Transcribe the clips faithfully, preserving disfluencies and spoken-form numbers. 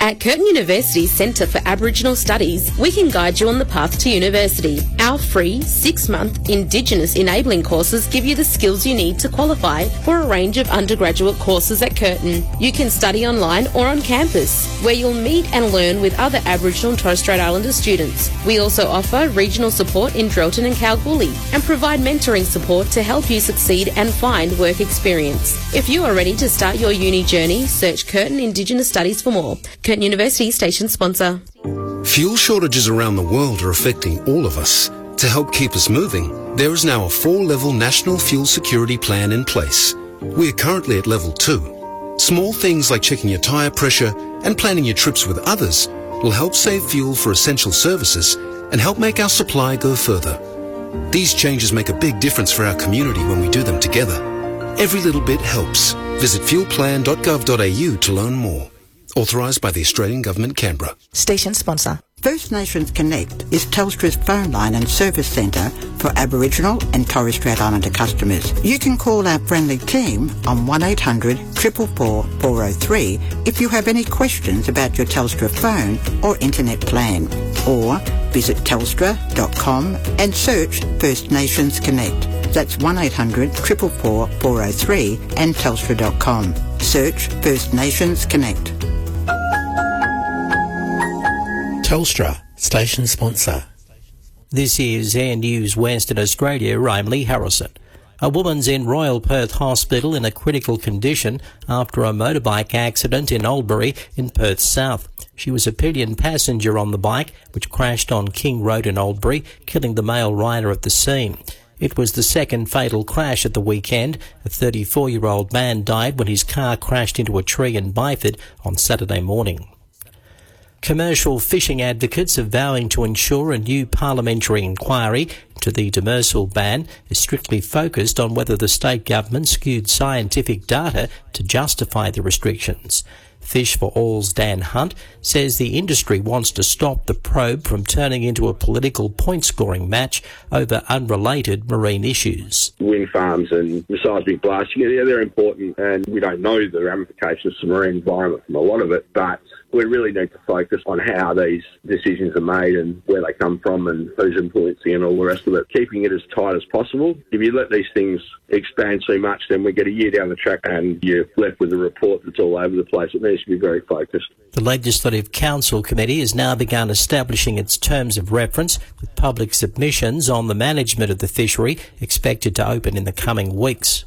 At Curtin University's Centre for Aboriginal Studies, we can guide you on the path to university. Our free six-month Indigenous enabling courses give you the skills you need to qualify for a range of undergraduate courses at Curtin. You can study online or on campus, where you'll meet and learn with other Aboriginal and Torres Strait Islander students. We also offer regional support in Drelton and Kalgoorlie and provide mentoring support to help you succeed and find work experience. If you are ready to start your uni journey, search Curtin Indigenous Studies for more. Curtin University station sponsor. Fuel shortages around the world are affecting all of us. To help keep us moving, there is now a four-level national fuel security plan in place. We are currently at level two. Small things like checking your tyre pressure and planning your trips with others will help save fuel for essential services and help make our supply go further. These changes make a big difference for our community when we do them together. Every little bit helps. Visit fuel plan dot gov dot a u to learn more. Authorised by the Australian Government, Canberra. Station sponsor. First Nations Connect is Telstra's phone line and service centre for Aboriginal and Torres Strait Islander customers. You can call our friendly team on one eight hundred, four four four, four oh three if you have any questions about your Telstra phone or internet plan. Or visit telstra dot com and search First Nations Connect. That's one eight hundred, four four four, four oh three and telstra dot com. Search First Nations Connect. Telstra, station sponsor. This is Air News Western Australia. I'm Lee Harrison. A woman's in Royal Perth Hospital in a critical condition after a motorbike accident in Albury in Perth South. She was a pillion passenger on the bike, which crashed on King Road in Albury, killing the male rider at the scene. It was the second fatal crash at the weekend. A thirty-four-year-old man died when his car crashed into a tree in Byford on Saturday morning. Commercial fishing advocates are vowing to ensure a new parliamentary inquiry into the demersal ban is strictly focused on whether the state government skewed scientific data to justify the restrictions. Fish for All's Dan Hunt says the industry wants to stop the probe from turning into a political point-scoring match over unrelated marine issues. Wind farms and seismic blasting, yeah, they're important, and we don't know the ramifications of the marine environment from a lot of it, but we really need to focus on how these decisions are made and where they come from and who's influencing and all the rest of it, keeping it as tight as possible. If you let these things expand too much, then we get a year down the track and you're left with a report that's all over the place. It needs to be very focused. The Legislative Council Committee has now begun establishing its terms of reference, with public submissions on the management of the fishery expected to open in the coming weeks.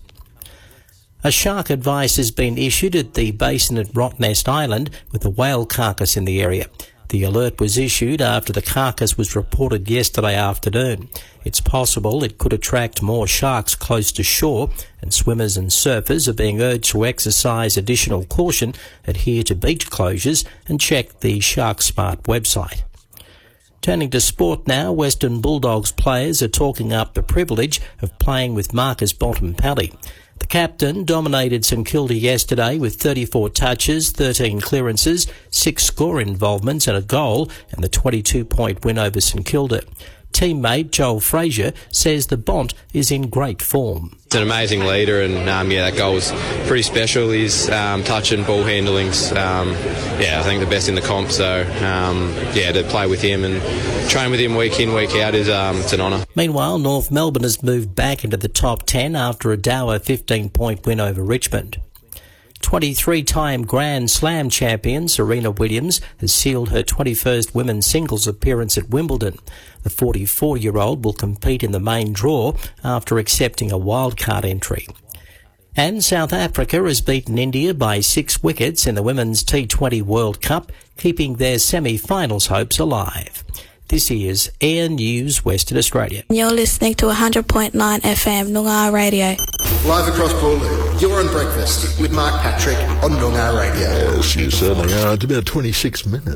A shark advice has been issued at the basin at Rottnest Island with a whale carcass in the area. The alert was issued after the carcass was reported yesterday afternoon. It's possible it could attract more sharks close to shore, and swimmers and surfers are being urged to exercise additional caution, adhere to beach closures and check the SharkSmart website. Turning to sport now, Western Bulldogs players are talking up the privilege of playing with Marcus Bontempelli. The captain dominated St Kilda yesterday with thirty-four touches, thirteen clearances, six score involvements and a goal, and the twenty-two point win over St Kilda. Teammate Joel Frazier says the Bont is in great form. He's an amazing leader, and um, yeah, that goal was pretty special. His um, touch and ball handling's, um, yeah, I think the best in the comp. So um, yeah, to play with him and train with him week in, week out is um, it's an honour. Meanwhile, North Melbourne has moved back into the top ten after a dour fifteen point win over Richmond. twenty-three-time Grand Slam champion Serena Williams has sealed her twenty-first women's singles appearance at Wimbledon. The forty-four-year-old will compete in the main draw after accepting a wildcard entry. And South Africa has beaten India by six wickets in the Women's T twenty World Cup, keeping their semi-finals hopes alive. This is Air News Western Australia. You're listening to one hundred point nine F M Noongar Radio. Live across Boorloo, you're on Breakfast with Mark Patrick on Noongar Radio. Yes, you certainly are. It's about twenty-six minutes.